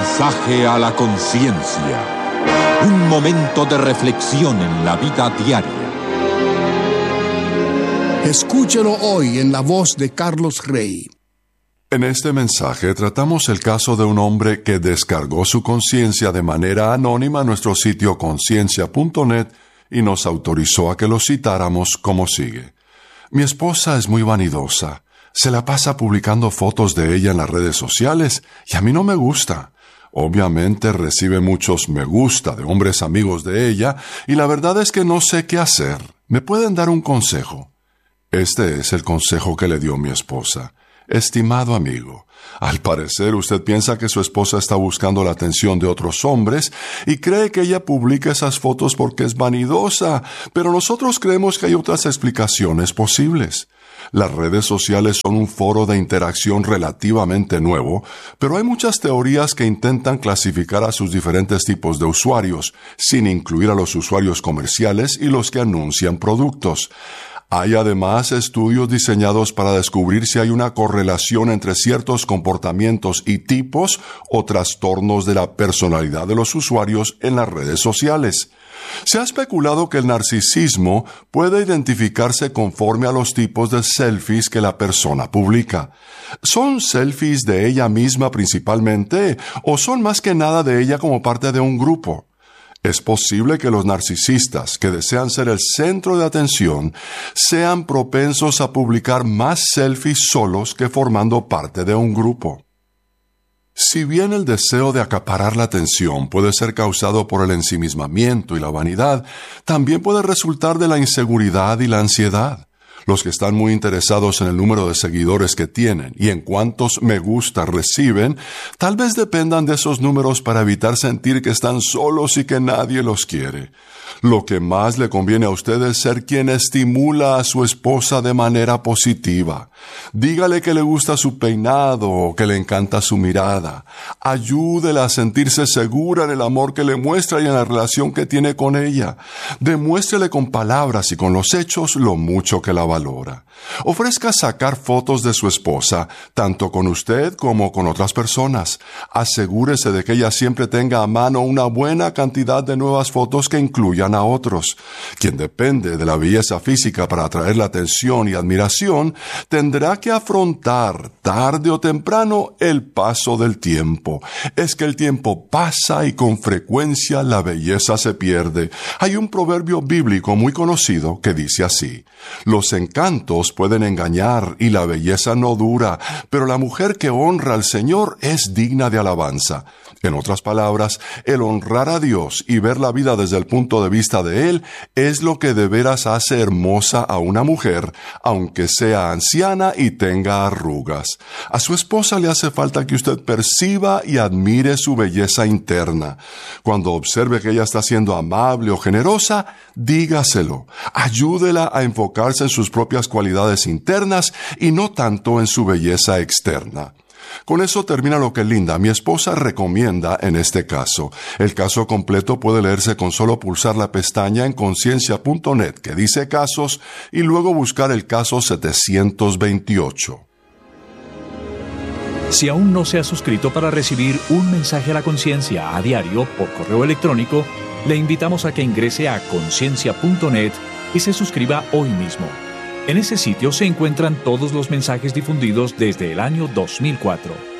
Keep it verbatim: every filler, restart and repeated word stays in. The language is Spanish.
mensaje a la conciencia. Un momento de reflexión en la vida diaria. Escúchelo hoy en la voz de Carlos Rey. En este mensaje tratamos el caso de un hombre que descargó su conciencia de manera anónima a nuestro sitio conciencia punto net y nos autorizó a que lo citáramos como sigue. Mi esposa es muy vanidosa. Se la pasa publicando fotos de ella en las redes sociales y a mí no me gusta. Obviamente recibe muchos me gusta de hombres amigos de ella y la verdad es que no sé qué hacer. ¿Me pueden dar un consejo? Este es el consejo que le dio mi esposa. Estimado amigo, al parecer usted piensa que su esposa está buscando la atención de otros hombres y cree que ella publica esas fotos porque es vanidosa, pero nosotros creemos que hay otras explicaciones posibles. Las redes sociales son un foro de interacción relativamente nuevo, pero hay muchas teorías que intentan clasificar a sus diferentes tipos de usuarios, sin incluir a los usuarios comerciales y los que anuncian productos. Hay además estudios diseñados para descubrir si hay una correlación entre ciertos comportamientos y tipos o trastornos de la personalidad de los usuarios en las redes sociales. Se ha especulado que el narcisismo puede identificarse conforme a los tipos de selfies que la persona publica. ¿Son selfies de ella misma principalmente o son más que nada de ella como parte de un grupo? Es posible que los narcisistas, que desean ser el centro de atención, sean propensos a publicar más selfies solos que formando parte de un grupo. Si bien el deseo de acaparar la atención puede ser causado por el ensimismamiento y la vanidad, también puede resultar de la inseguridad y la ansiedad. Los que están muy interesados en el número de seguidores que tienen y en cuántos me gusta reciben, tal vez dependan de esos números para evitar sentir que están solos y que nadie los quiere. Lo que más le conviene a usted es ser quien estimula a su esposa de manera positiva. Dígale que le gusta su peinado o que le encanta su mirada. Ayúdela a sentirse segura en el amor que le muestra y en la relación que tiene con ella. Demuéstrele con palabras y con los hechos lo mucho que la valora. Ofrezca sacar fotos de su esposa, tanto con usted como con otras personas. Asegúrese de que ella siempre tenga a mano una buena cantidad de nuevas fotos que incluyan a otros. Quien depende de la belleza física para atraer la atención y admiración, tendrá que afrontar, tarde o temprano, el paso del tiempo. Es que el tiempo pasa y con frecuencia la belleza se pierde. Hay un proverbio bíblico muy conocido que dice así: los encantos pueden engañar y la belleza no dura, pero la mujer que honra al Señor es digna de alabanza. En otras palabras, el honrar a Dios y ver la vida desde el punto de vista de Él es lo que de veras hace hermosa a una mujer, aunque sea anciana y tenga arrugas. A su esposa le hace falta que usted perciba y admire su belleza interna. Cuando observe que ella está siendo amable o generosa, dígaselo. Ayúdela a enfocarse en sus propias cualidades internas y no tanto en su belleza externa. Con eso termina lo que Linda, mi esposa, recomienda en este caso. El caso completo puede leerse con solo pulsar la pestaña en conciencia punto net que dice casos y luego buscar el caso setecientos veintiocho. Si aún no se ha suscrito para recibir un mensaje a la conciencia a diario por correo electrónico, le invitamos a que ingrese a conciencia punto net y se suscriba hoy mismo. En ese sitio se encuentran todos los mensajes difundidos desde el año dos mil cuatro.